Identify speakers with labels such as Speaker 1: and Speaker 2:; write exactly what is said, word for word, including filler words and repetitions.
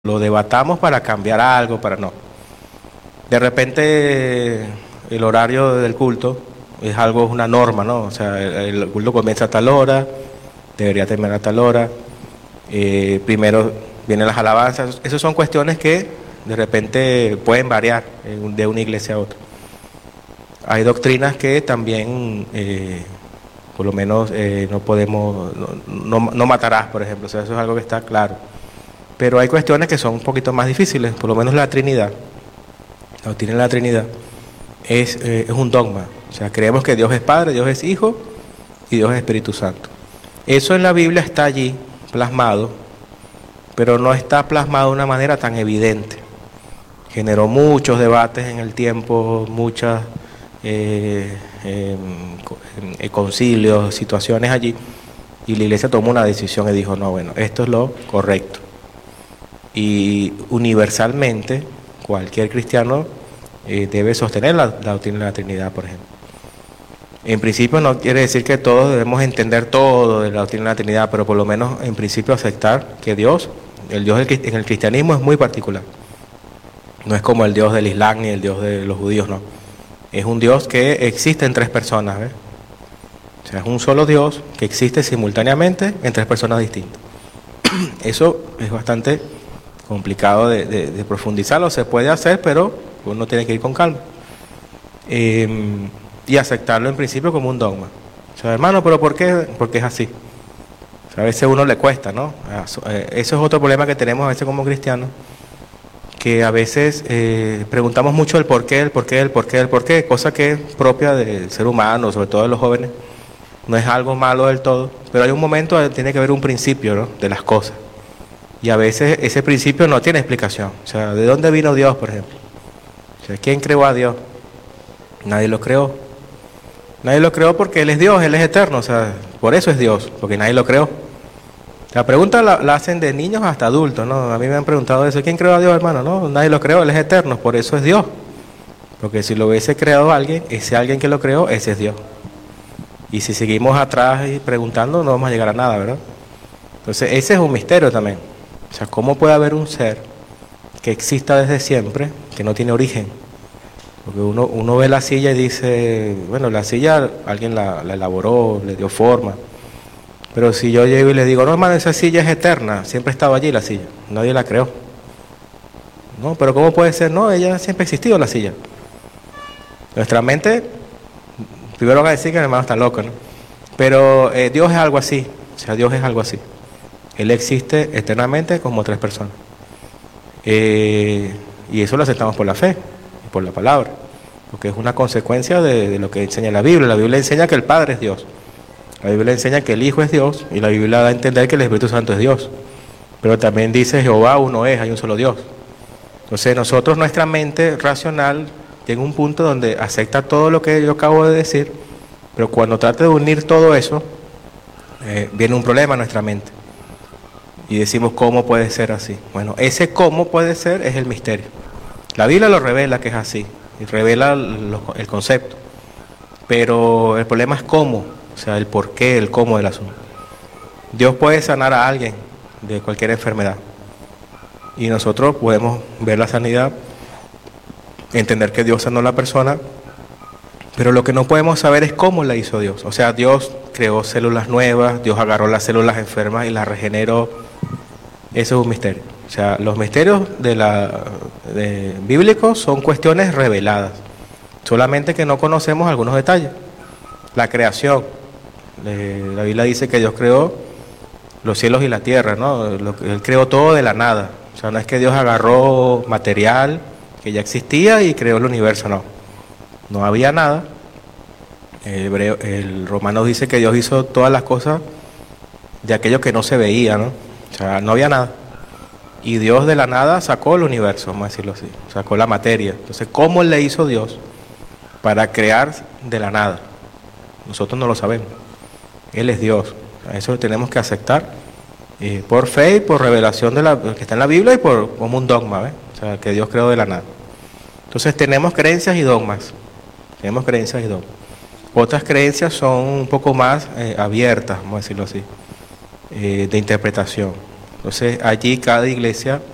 Speaker 1: lo debatamos para cambiar algo, para no. De repente el horario del culto es algo, es una norma, ¿no? O sea, el, el culto comienza a tal hora, debería terminar a tal hora, eh, primero vienen las alabanzas. Esas son cuestiones que de repente pueden variar de una iglesia a otra. Hay doctrinas que también, eh, por lo menos, eh, no podemos, no, no, no matarás, por ejemplo, o sea, eso es algo que está claro. Pero hay cuestiones que son un poquito más difíciles, por lo menos la Trinidad, la doctrina de la Trinidad, es, eh, es un dogma. O sea, creemos que Dios es Padre, Dios es Hijo y Dios es Espíritu Santo. Eso en la Biblia está allí, plasmado, pero no está plasmado de una manera tan evidente. Generó muchos debates en el tiempo, muchas eh, eh, concilios, situaciones allí, y la iglesia tomó una decisión y dijo, no, bueno, esto es lo correcto. Y universalmente cualquier cristiano eh, debe sostener la, la doctrina de la Trinidad, por ejemplo. En principio no quiere decir que todos debemos entender todo de la doctrina de la Trinidad, pero por lo menos en principio aceptar que Dios, el Dios en el cristianismo es muy particular. No es como el Dios del Islam ni el Dios de los judíos, no. Es un Dios que existe en tres personas, ¿ves? O sea, es un solo Dios que existe simultáneamente en tres personas distintas. Eso es bastante complicado de, de, de profundizarlo, se puede hacer, pero uno tiene que ir con calma. Eh, y aceptarlo en principio como un dogma. O sea, hermano, ¿pero por qué? Porque es así. O sea, a veces a uno le cuesta, ¿no? Eso es otro problema que tenemos a veces como cristianos, que a veces eh, preguntamos mucho el por qué, el por qué, el por qué, el por qué, cosa que es propia del ser humano, sobre todo de los jóvenes. No es algo malo del todo, pero hay un momento donde tiene que haber un principio, ¿no?, de las cosas. Y a veces ese principio no tiene explicación. O sea, ¿de dónde vino Dios, por ejemplo? O sea, ¿quién creó a Dios? Nadie lo creó. Nadie lo creó porque Él es Dios, Él es eterno. O sea, por eso es Dios, porque nadie lo creó. La pregunta la, la hacen de niños hasta adultos, ¿no? A mí me han preguntado eso. ¿Quién creó a Dios, hermano? No, nadie lo creó, Él es eterno, por eso es Dios. Porque si lo hubiese creado alguien, ese alguien que lo creó, ese es Dios. Y si seguimos atrás y preguntando, no vamos a llegar a nada, ¿verdad? Entonces, ese es un misterio también. O sea, ¿cómo puede haber un ser que exista desde siempre, que no tiene origen? Porque uno, uno ve la silla y dice, bueno, la silla alguien la, la elaboró, le dio forma. Pero si yo llego y le digo, no, hermano, esa silla es eterna, siempre estaba allí la silla, nadie la creó. No, pero ¿cómo puede ser? No, ella siempre ha existido la silla. Nuestra mente, primero van a decir que el hermano está loco, ¿no? Pero eh, Dios es algo así, o sea, Dios es algo así. Él existe eternamente como tres personas. Eh, y eso lo aceptamos por la fe, por la palabra, porque es una consecuencia de, de lo que enseña la Biblia. La Biblia enseña que el Padre es Dios. La Biblia enseña que el Hijo es Dios, y la Biblia da a entender que el Espíritu Santo es Dios. Pero también dice Jehová uno es, hay un solo Dios. Entonces nosotros, nuestra mente racional, llega a un punto donde acepta todo lo que yo acabo de decir, pero cuando trata de unir todo eso, eh, viene un problema en nuestra mente. Y decimos, ¿cómo puede ser así? Bueno, ese cómo puede ser es el misterio. La Biblia lo revela que es así, y revela lo, el concepto. Pero el problema es cómo, o sea, el por qué, el cómo del asunto. Dios puede sanar a alguien de cualquier enfermedad. Y nosotros podemos ver la sanidad, entender que Dios sanó a la persona, pero lo que no podemos saber es cómo la hizo Dios. O sea, Dios creó células nuevas, Dios agarró las células enfermas y las regeneró. Eso es un misterio. O sea, los misterios de la, de, bíblicos son cuestiones reveladas, solamente que no conocemos algunos detalles. La creación, eh, la Biblia dice que Dios creó los cielos y la tierra, ¿no? Lo, Él creó todo de la nada. O sea, no es que Dios agarró material que ya existía y creó el universo, no. No había nada. El, hebreo, el romano dice que Dios hizo todas las cosas de aquello que no se veía, ¿no? O sea, no había nada. Y Dios de la nada sacó el universo, vamos a decirlo así, sacó la materia. Entonces, ¿cómo le hizo Dios para crear de la nada? Nosotros no lo sabemos. Él es Dios. Eso lo tenemos que aceptar eh, por fe y por revelación de la, que está en la Biblia y por como un dogma, ¿ves? O sea, que Dios creó de la nada. Entonces, tenemos creencias y dogmas. Tenemos creencias y dogmas. Otras creencias son un poco más eh, abiertas, vamos a decirlo así, eh, de interpretación. Entonces, allí cada iglesia